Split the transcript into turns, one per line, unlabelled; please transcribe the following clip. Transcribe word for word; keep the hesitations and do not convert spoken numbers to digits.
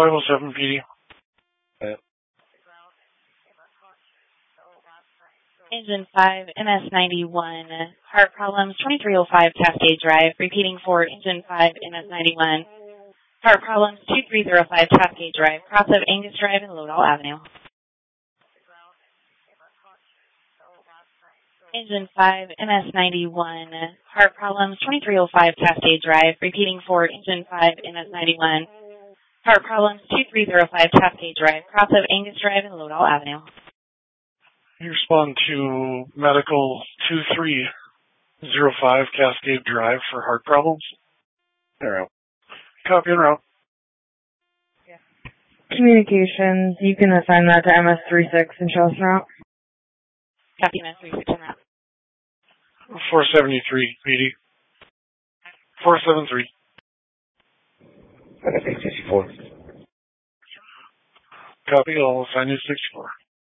five oh seven P D.
Uh,
Engine five, M S ninety-one, heart problems, twenty-three oh five Cascade Drive. Repeating for Engine five, M S ninety-one, heart problems, two three oh five Cascade Drive, cross of Angus Drive and Lodall Avenue. Engine five, M S ninety-one, heart problems, twenty-three oh five Cascade Drive. Repeating for Engine five, M S ninety-one, heart problems, two three oh five Cascade Drive, cross of Angus Drive and Lodall Avenue.
You respond to medical two three oh five Cascade Drive for heart problems.
en route.
Copy en route.
Communications, you can assign that to M S thirty-six in Charleston route.
Copy M S thirty-six en route.
four seventy-three P D. four seventy-three.
I got sixty-four.
Copy, I'll assign you sixty-four.